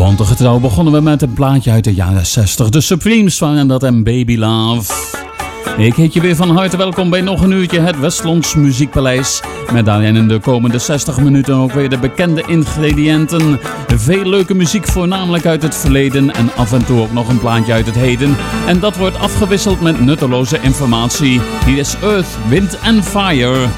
Getrouw begonnen we met een plaatje uit de jaren 60. De Supremes waren dat en Baby Love. Ik heet je weer van harte welkom bij nog een uurtje het Westlands Muziekpaleis. Met daarin in de komende 60 minuten ook weer de bekende ingrediënten. Veel leuke muziek, voornamelijk uit het verleden en af en toe ook nog een plaatje uit het heden. En dat wordt afgewisseld met nutteloze informatie. Hier is Earth, Wind and Fire.